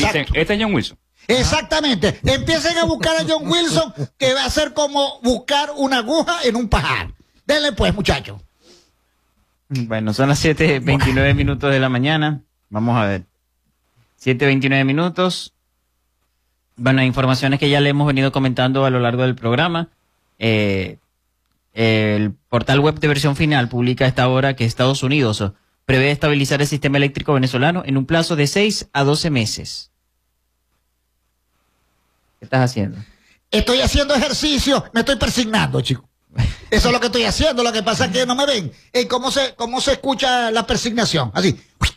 dicen, este es John Wilson. Exactamente. Empiecen a buscar a John Wilson, que va a ser como buscar una aguja en un pajar. Denle pues, muchachos. Bueno, son las 7:29 minutos de la mañana. Vamos a ver. 7:29 minutos. Bueno, informaciones que ya le hemos venido comentando a lo largo del programa. El portal web de Versión Final publica a esta hora que Estados Unidos prevé estabilizar el sistema eléctrico venezolano en un plazo de 6 a 12 meses. ¿Qué estás haciendo? Estoy haciendo ejercicio, me estoy persignando, chico. Eso es lo que estoy haciendo, lo que pasa es que no me ven. ¿Cómo se escucha la persignación? Así.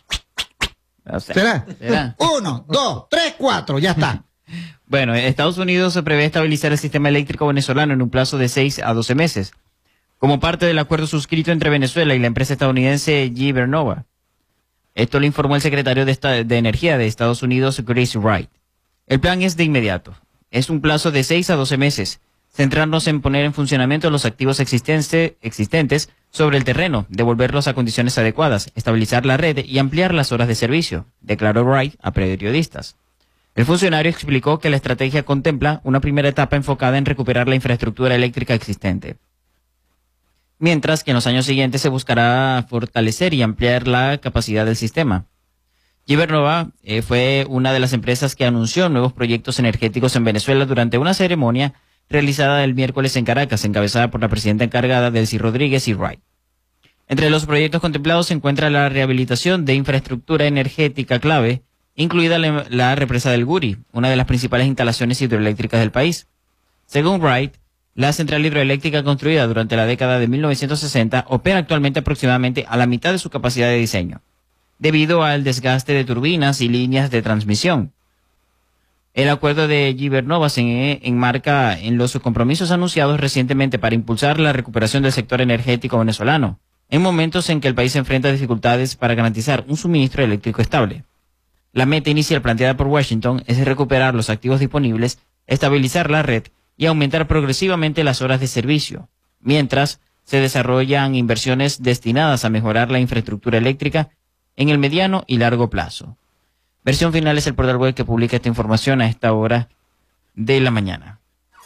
¿Será? 1, 2, 3, 4, ya está. Bueno, Estados Unidos se prevé estabilizar el sistema eléctrico venezolano en un plazo de 6 a 12 meses, como parte del acuerdo suscrito entre Venezuela y la empresa estadounidense GE Vernova. Esto lo informó el secretario de Energía de Estados Unidos, Chris Wright. El plan es de inmediato. Es un plazo de 6 a 12 meses. Centrarnos en poner en funcionamiento los activos existentes sobre el terreno, devolverlos a condiciones adecuadas, estabilizar la red y ampliar las horas de servicio, declaró Wright a periodistas. El funcionario explicó que la estrategia contempla una primera etapa enfocada en recuperar la infraestructura eléctrica existente, mientras que en los años siguientes se buscará fortalecer y ampliar la capacidad del sistema. GE Vernova fue una de las empresas que anunció nuevos proyectos energéticos en Venezuela durante una ceremonia realizada el miércoles en Caracas, encabezada por la presidenta encargada Delcy Rodríguez y Wright. Entre los proyectos contemplados se encuentra la rehabilitación de infraestructura energética clave, incluida la represa del Guri, una de las principales instalaciones hidroeléctricas del país. Según Wright, la central hidroeléctrica construida durante la década de 1960 opera actualmente aproximadamente a la mitad de su capacidad de diseño, debido al desgaste de turbinas y líneas de transmisión. El acuerdo de GE Vernova se enmarca en los compromisos anunciados recientemente para impulsar la recuperación del sector energético venezolano, en momentos en que el país enfrenta dificultades para garantizar un suministro eléctrico estable. La meta inicial planteada por Washington es recuperar los activos disponibles, estabilizar la red y aumentar progresivamente las horas de servicio, mientras se desarrollan inversiones destinadas a mejorar la infraestructura eléctrica en el mediano y largo plazo. Versión Final es el portal web que publica esta información a esta hora de la mañana.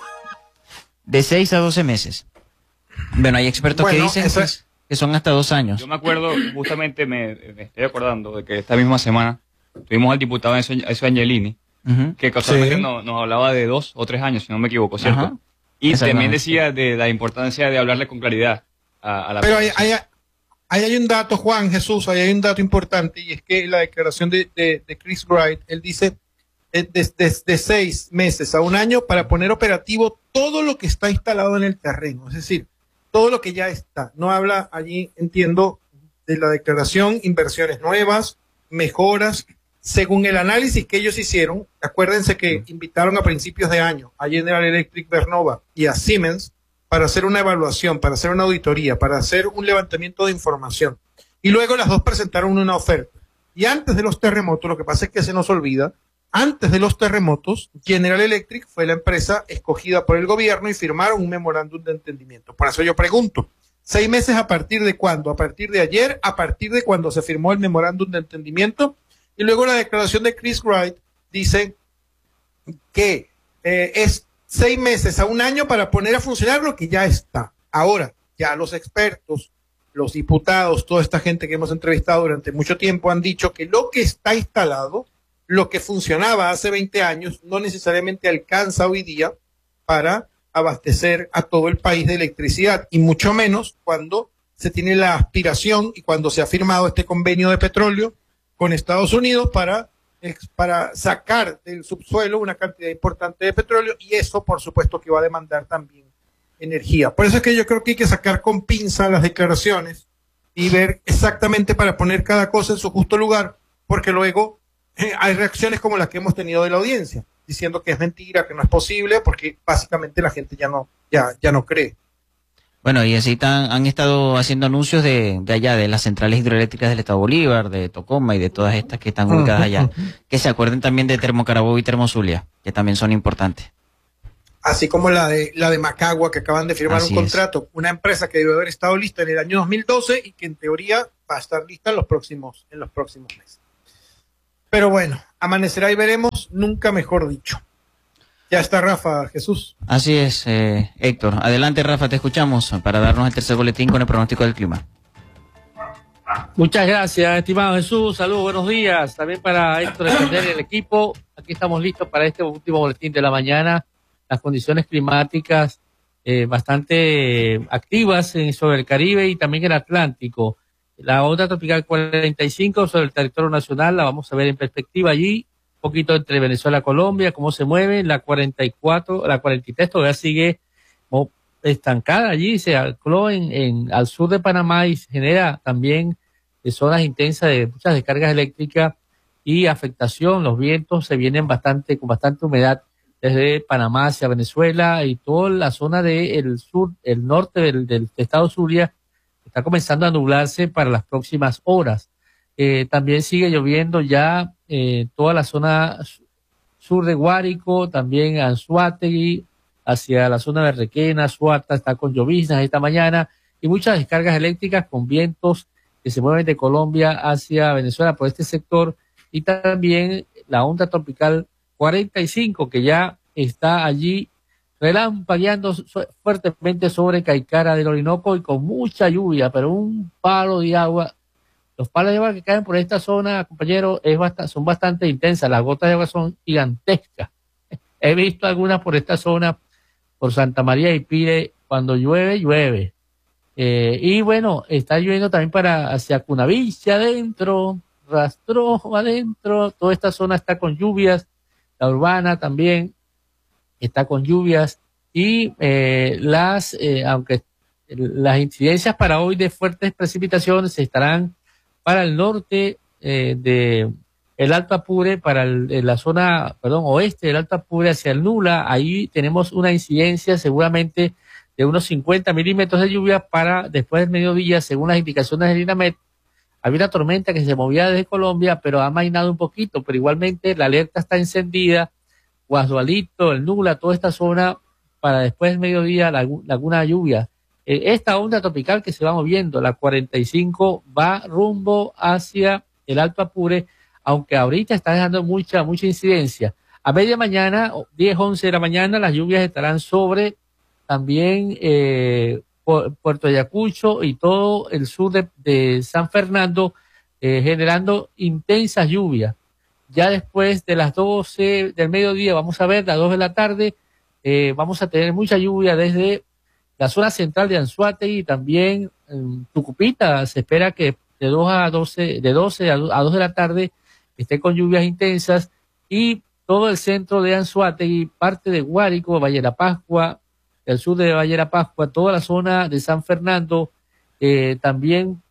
De 6 a 12 meses. Bueno, hay expertos que dicen que son hasta 2 años. Yo me acuerdo, justamente me estoy acordando de que esta misma semana tuvimos al diputado Enzo Angelini, que casualmente nos hablaba de 2 o 3 años, si no me equivoco, ¿cierto? Y también decía de la importancia de hablarle con claridad a la persona. Pero ahí hay un dato, Juan Jesús, ahí hay un dato importante, y es que la declaración de Chris Wright, él dice de 6 meses a 1 año para poner operativo todo lo que está instalado en el terreno, es decir, todo lo que ya está. No habla allí, entiendo, de la declaración, inversiones nuevas, mejoras, según el análisis que ellos hicieron. Acuérdense que invitaron a principios de año a General Electric Vernova y a Siemens para hacer una evaluación, para hacer una auditoría, para hacer un levantamiento de información. Y luego las dos presentaron una oferta. Y antes de los terremotos, lo que pasa es que se nos olvida, antes de los terremotos, General Electric fue la empresa escogida por el gobierno y firmaron un memorándum de entendimiento. Por eso yo pregunto, 6 meses a partir de cuándo, a partir de ayer, a partir de cuando se firmó el memorándum de entendimiento. Y luego la declaración de Chris Wright dice que es 6 meses a 1 año para poner a funcionar lo que ya está. Ahora, ya los expertos, los diputados, toda esta gente que hemos entrevistado durante mucho tiempo han dicho que lo que está instalado, lo que funcionaba hace 20 años, no necesariamente alcanza hoy día para abastecer a todo el país de electricidad, y mucho menos cuando se tiene la aspiración y cuando se ha firmado este convenio de petróleo con Estados Unidos para sacar del subsuelo una cantidad importante de petróleo, y eso por supuesto que va a demandar también energía. Por eso es que yo creo que hay que sacar con pinza las declaraciones y ver exactamente para poner cada cosa en su justo lugar, porque luego hay reacciones como las que hemos tenido de la audiencia, diciendo que es mentira, que no es posible, porque básicamente la gente ya no cree. Bueno, y así han estado haciendo anuncios de allá, de las centrales hidroeléctricas del Estado Bolívar, de Tocoma y de todas estas que están ubicadas allá. Que se acuerden también de Termocarabobo y Termozulia, que también son importantes. Así como la de Macagua, que acaban de firmar un contrato, una empresa que debe haber estado lista en el año 2012 y que en teoría va a estar lista en los próximos meses. Pero bueno, amanecerá y veremos, nunca mejor dicho. Ya está Rafa, Jesús. Así es, Héctor. Adelante, Rafa, te escuchamos para darnos el tercer boletín con el pronóstico del clima. Muchas gracias, estimado Jesús. Saludos, buenos días. También para Héctor Escandel y el equipo. Aquí estamos listos para este último boletín de la mañana. Las condiciones climáticas bastante activas sobre el Caribe y también el Atlántico. La onda tropical 45 sobre el territorio nacional la vamos a ver en perspectiva allí. Un poquito entre Venezuela y Colombia, cómo se mueve. La 44, la 43 todavía sigue estancada allí. Se ancló al sur de Panamá y genera también zonas intensas de muchas descargas eléctricas y afectación. Los vientos se vienen con bastante humedad desde Panamá hacia Venezuela y toda la zona del sur, el norte del estado Zulia está comenzando a nublarse para las próximas horas. También sigue lloviendo ya toda la zona sur de Guárico, también Anzoátegui, hacia la zona de Requena, Suarta, está con lloviznas esta mañana y muchas descargas eléctricas con vientos que se mueven de Colombia hacia Venezuela por este sector y también la onda tropical 45 que ya está allí relampagueando fuertemente sobre Caicara del Orinoco y con mucha lluvia, pero un palo de agua. Los palos de agua que caen por esta zona, compañeros, son bastante intensas. Las gotas de agua son gigantescas. He visto algunas por esta zona, por Santa María y Pire, cuando llueve. Y bueno, está lloviendo también hacia Cunavilla adentro, Rastrojo adentro. Toda esta zona está con lluvias. La urbana también está con lluvias. Y aunque las incidencias para hoy de fuertes precipitaciones estarán para el norte de el Alto Apure, para la zona, oeste del Alto Apure hacia el Nula, ahí tenemos una incidencia seguramente de unos 50 milímetros de lluvia para después del mediodía, según las indicaciones del INAMET. Había una tormenta que se movía desde Colombia, pero ha amainado un poquito, pero igualmente la alerta está encendida. Guasualito, el Nula, toda esta zona, para después del mediodía, laguna de lluvia. Esta onda tropical que se va moviendo, la 45, va rumbo hacia el Alto Apure, aunque ahorita está dejando mucha incidencia. A media mañana, 10, 11 de la mañana, las lluvias estarán sobre también Puerto Ayacucho y todo el sur de San Fernando, generando intensas lluvias. Ya después de las 12 del mediodía, vamos a ver, las 2 de la tarde, vamos a tener mucha lluvia desde la zona central de Anzoátegui y también en Tucupita. Se espera que de 12 a 2 de la tarde esté con lluvias intensas y todo el centro de Anzoátegui, parte de Guárico, Valle de la Pascua, el sur de Valle de la Pascua, toda la zona de San Fernando, también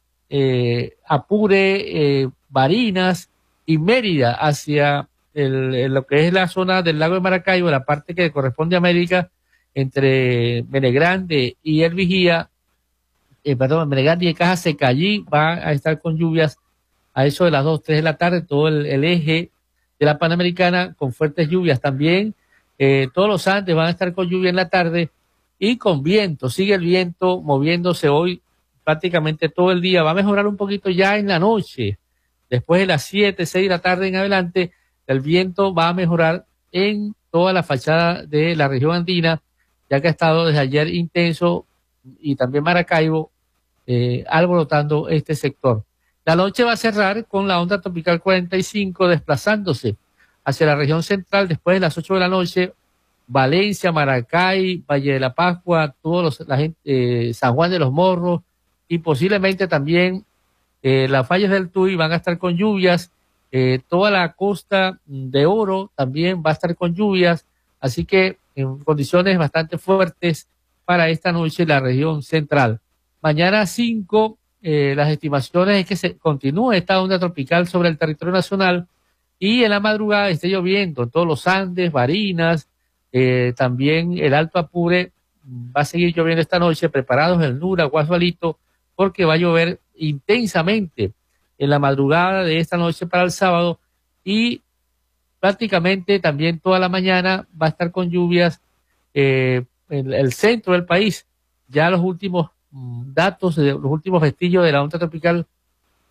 Apure, Barinas y Mérida hacia lo que es la zona del lago de Maracaibo, la parte que corresponde a América, entre Menegrande y El Vigía, Menegrande y Caja Seca, allí va a estar con lluvias a eso de las 2, 3 de la tarde, todo el eje de la Panamericana con fuertes lluvias también. Todos los Andes van a estar con lluvia en la tarde y con viento. Sigue el viento moviéndose hoy prácticamente todo el día. Va a mejorar un poquito ya en la noche. Después de las 7, 6 de la tarde en adelante, el viento va a mejorar en toda la fachada de la región andina, ya que ha estado desde ayer intenso y también Maracaibo alborotando este sector. La noche va a cerrar con la onda tropical 45 desplazándose hacia la región central después de las 8 de la noche. Valencia, Maracay, Valle de la Pascua, San Juan de los Morros y posiblemente también las fallas del Tuy van a estar con lluvias. Toda la costa de Oro también va a estar con lluvias, así que en condiciones bastante fuertes para esta noche en la región central. Mañana 5, las estimaciones es que se continúe esta onda tropical sobre el territorio nacional y en la madrugada esté lloviendo en todos los Andes, Barinas, también el Alto Apure va a seguir lloviendo esta noche, preparados el Nura, Guasualito, porque va a llover intensamente en la madrugada de esta noche para el sábado y prácticamente también toda la mañana va a estar con lluvias en el centro del país. Ya los últimos datos, los últimos vestigios de la onda tropical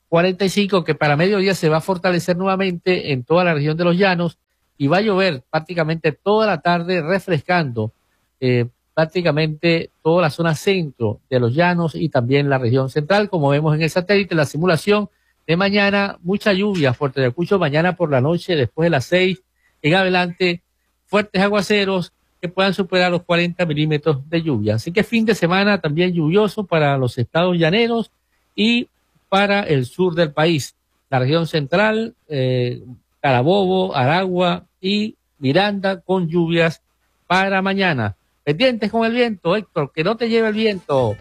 45, que para mediodía se va a fortalecer nuevamente en toda la región de los llanos y va a llover prácticamente toda la tarde, refrescando prácticamente toda la zona centro de los llanos y también la región central, como vemos en el satélite, la simulación de mañana, mucha lluvia, Fuerte Ayacucho, mañana por la noche, después de las 6 en adelante, fuertes aguaceros que puedan superar los 40 milímetros de lluvia. Así que fin de semana también lluvioso para los estados llaneros y para el sur del país, la región central, Carabobo, Aragua y Miranda con lluvias para mañana. Pendientes con el viento, Héctor, que no te lleve el viento.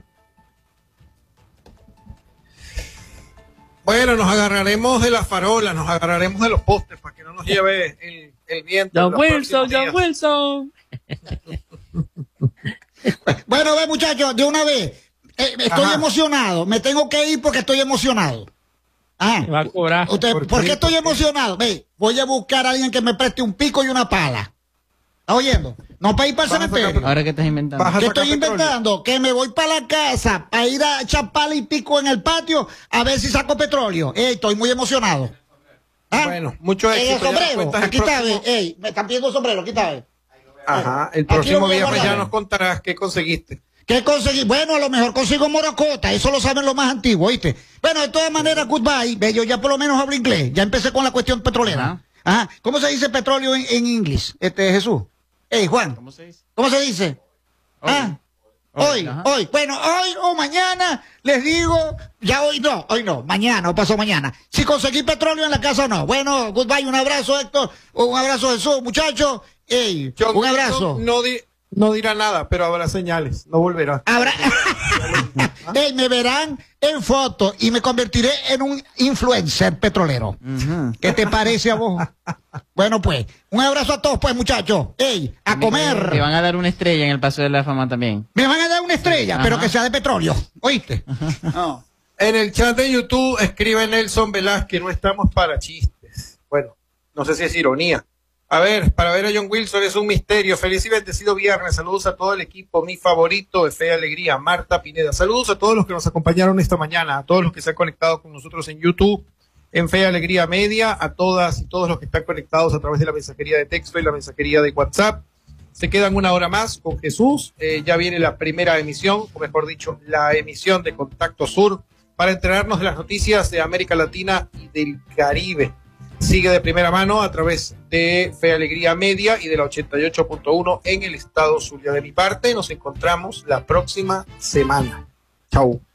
Bueno, nos agarraremos de las farolas, nos agarraremos de los postes para que no nos lleve el viento. John Wilson. Bueno, ve muchachos, de una vez, estoy emocionado, me tengo que ir porque estoy emocionado. Me va a cobrar. ¿Por qué estoy emocionado? Ve, voy a buscar a alguien que me preste un pico y una pala. ¿Estás oyendo? No para ir para el cementerio. Ahora, ¿qué estás inventando? ¿Qué estoy inventando? Que me voy para la casa para ir a echar pala y pico en el patio a ver si saco petróleo. Estoy muy emocionado. Bueno, mucho éxito. El sombrero, aquí está, me están pidiendo sombrero, aquí está. Ajá, el próximo viernes ya nos contarás qué conseguiste. ¿Qué conseguí? Bueno, a lo mejor consigo morocota, eso lo saben los más antiguos, ¿oíste? Bueno, de todas maneras, goodbye. Yo ya por lo menos hablo inglés, ya empecé con la cuestión petrolera. Ajá. ¿Cómo se dice petróleo en inglés, Jesús? Juan. ¿Cómo se dice? ¿Cómo se dice? Hoy. Bueno, hoy o mañana les digo, ya hoy no, mañana o pasó mañana. Si conseguí petróleo en la casa o no. Bueno, goodbye, un abrazo, Héctor, un abrazo, Jesús, muchachos. Un abrazo. No dirá nada, pero habrá señales, no volverá. Me verán en foto y me convertiré en un influencer petrolero. ¿Qué te parece a vos? Bueno, pues, un abrazo a todos, pues, muchachos. A comer. Te van a dar una estrella en el Paseo de la Fama también. Me van a dar una estrella, pero que sea de petróleo. ¿Oíste? No. En el chat de YouTube escribe Nelson Velázquez, no estamos para chistes. Bueno, no sé si es ironía. A ver, para ver a John Wilson es un misterio. Feliz y bendecido viernes. Saludos a todo el equipo. Mi favorito de Fe y Alegría, Marta Pineda. Saludos a todos los que nos acompañaron esta mañana, a todos los que se han conectado con nosotros en YouTube, en Fe y Alegría Media, a todas y todos los que están conectados a través de la mensajería de texto y la mensajería de WhatsApp. Se quedan una hora más con Jesús. Ya viene la primera emisión, o mejor dicho, la emisión de Contacto Sur, para enterarnos de las noticias de América Latina y del Caribe. Sigue de primera mano a través de Fe Alegría Media y de la 88.1 en el estado Zulia. De mi parte, nos encontramos la próxima semana. Chau.